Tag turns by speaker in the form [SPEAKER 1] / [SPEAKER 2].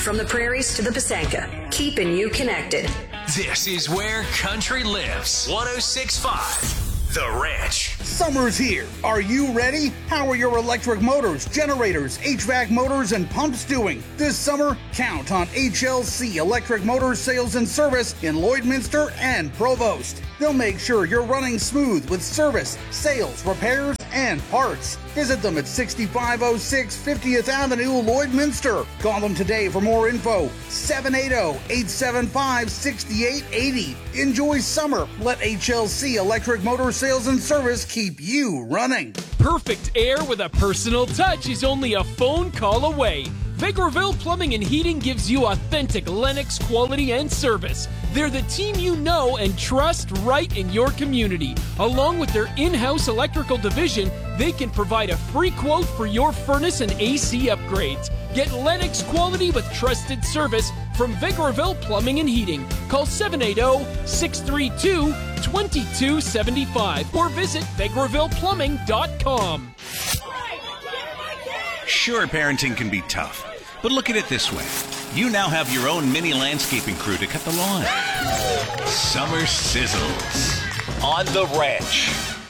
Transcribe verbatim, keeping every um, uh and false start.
[SPEAKER 1] from the prairies to the Pasanka, keeping you connected.
[SPEAKER 2] This is where country lives. one oh six point five, The Ranch.
[SPEAKER 3] Summer's here. Are you ready? How are your electric motors, generators, H V A C motors, and pumps doing? This summer, count on H L C Electric Motor Sales and Service in Lloydminster and Provost. They'll make sure you're running smooth with service, sales, repairs, and parts. Visit them at sixty-five oh six fiftieth Avenue, Lloydminster. Call them today for more info. seven eight zero, eight seven five, six eight eight zero. Enjoy summer. Let H L C Electric Motor Sales and Service keep you running.
[SPEAKER 4] Perfect air with a personal touch is only a phone call away. Vegreville Plumbing and Heating gives you authentic Lennox quality and service. They're the team you know and trust right in your community. Along with their in-house electrical division, they can provide a free quote for your furnace and A C upgrades. Get Lennox quality with trusted service from Vegreville Plumbing and Heating. Call seven eight zero, six three two, two two seven five or visit vegreville plumbing dot com.
[SPEAKER 5] Sure, parenting can be tough, but look at it this way. You now have your own mini landscaping crew to cut the lawn. Summer sizzles on The Ranch.